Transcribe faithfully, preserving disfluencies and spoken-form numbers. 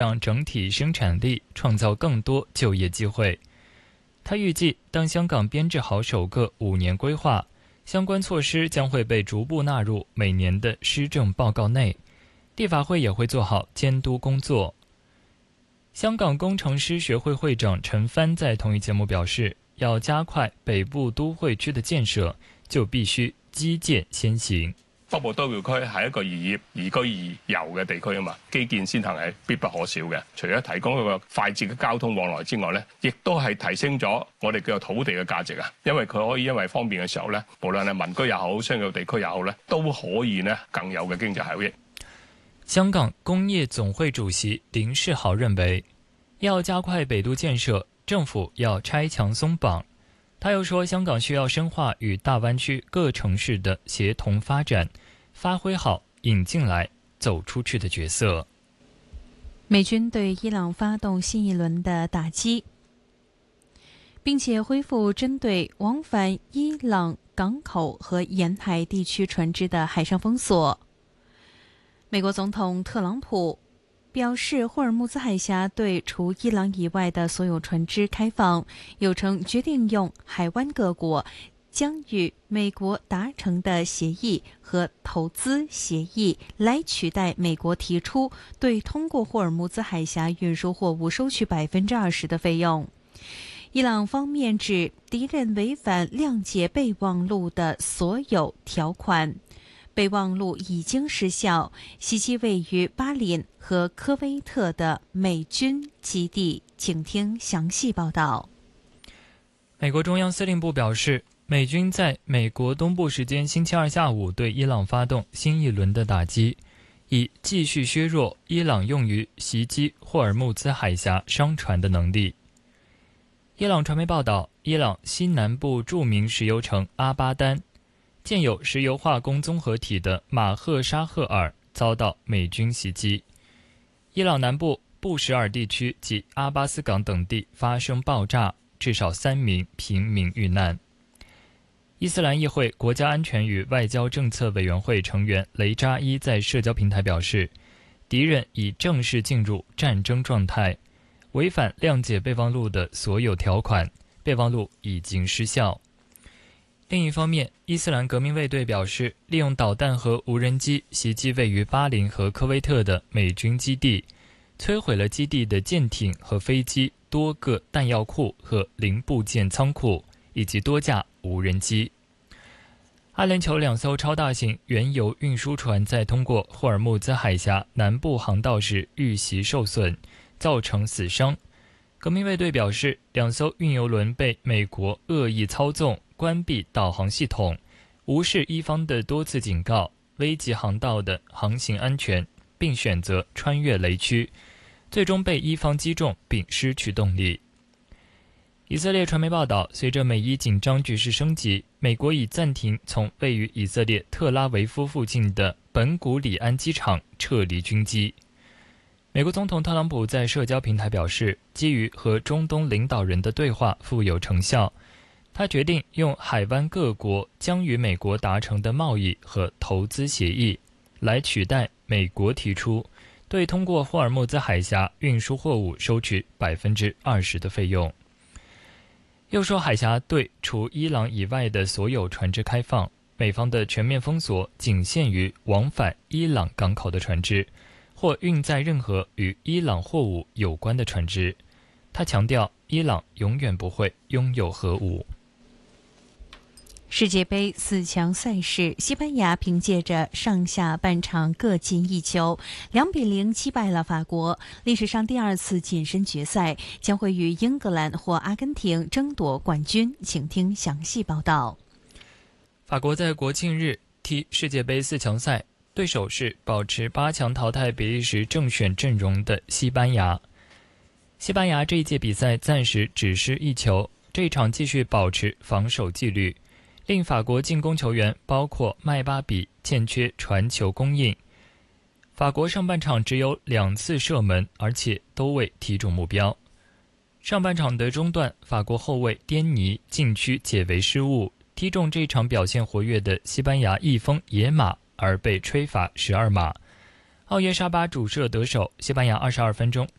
长整体生产力，创造更多就业机会。他预计，当香港编制好首个五年规划，相关措施将会被逐步纳入每年的施政报告内，立法会也会做好监督工作。香港工程师学会会长陈帆在同一节目表示，要加快北部都會區的建設，就必須基建先行。 北部都會區係一個宜業、宜居、宜遊嘅地區啊嘛，基建先行係必不可少嘅。除咗提供一個快捷嘅交通往來之外咧，亦都係提升咗我哋叫做土地嘅價值啊。因為佢可以因為方便嘅時候咧，無論係民居也好、商業地區也好咧，都可以咧更有嘅經濟效益。 香港工業總會主席林世豪認為，要加快北都建設，政府要拆牆鬆綁。他又說，香港需要深化與大灣區各城市的協同發展，發揮好引進來、走出去的角色。 美軍對伊朗發動新一輪的打擊，並且恢復針對往返伊朗港口和沿海地區船隻的海上封鎖。美國總統特朗普表示，霍爾木茲海峽對除伊朗以外的所有船隻開放，又稱決定用海灣各國將與美國達成的協議和投資協議來取代美國提出對通過霍爾木茲海峽運輸貨物收取百分之二十的費用。伊朗方面指敵人違反諒解備忘錄的所有條款，備忘錄已經失效，襲擊位於巴林和科威特的美軍基地。請聽詳細報道。 美國中央司令部表示，美軍在美國東部時間星期二下午對伊朗發動新一輪的打擊，以繼續削弱伊朗用於襲擊霍爾木茲海峽商船的能力。伊朗傳媒報道，伊朗西南部著名石油城阿巴丹建有石油化工綜合體的馬赫沙赫爾遭到美軍襲擊，伊朗南部布什爾地區及阿巴斯港等地發生爆炸，至少三名平民遇難。伊斯蘭議會國家安全與外交政策委員會成員雷扎伊在社交平台表示，敵人已正式進入戰爭狀態，違反諒解備忘錄的所有條款，備忘錄已經失效。另一方面，伊斯蘭革命衛隊表示，利用導彈和無人機襲擊位於巴林和科威特的美軍基地，摧毀了基地的艦艇和飛機、多個彈藥庫和零部件倉庫，以及多架無人機。阿聯酋兩艘超大型原油運輸船在通過霍爾木茲海峽南部航道時遇襲受損，造成死傷。革命衛隊表示，兩艘運油輪被美國惡意操縱，關閉導航系統，無視伊方的多次警告，危及航道的航行安全，並選擇穿越雷區，最終被伊方擊中並失去動力。以色列傳媒報道，隨着美伊緊張局勢升級，美國已暫停從位於以色列特拉維夫附近的本古里安機場撤離軍機。美國總統特朗普在社交平台表示，基於和中東領導人的對話富有成效，他決定用海灣各國將與美國達成的貿易和投資協議來取代美國提出對通過霍爾木茲海峽運輸貨物收取百分之二十的費用。又說海峽對除伊朗以外的所有船隻開放，美方的全面封鎖僅限於往返伊朗港口的船隻或運載任何與伊朗貨物有關的船隻。他強調，伊朗永遠不會擁有核武。 世界杯四強賽事，西班牙憑借着上下半場各進一球，兩比零擊敗了法國，歷史上第二次晉身決賽，將會與英格蘭或阿根廷爭奪冠軍。請聽詳細報道。 法國在國慶日踢世界杯四強賽，對手是保持八強淘汰比利時正選陣容的西班牙。西班牙這一屆比賽暫時只失一球，這一場繼續保持防守紀律，令法國進攻球員包括麥巴比欠缺傳球供應。法國上半場只有兩次射門，而且都未踢中目標。上半場的中段，法國後衛顛尼禁區解圍失誤，踢中這場表現活躍的西班牙翼鋒野馬，而被吹罰十二碼。奧耶沙巴主射得手，西班牙二十二分鐘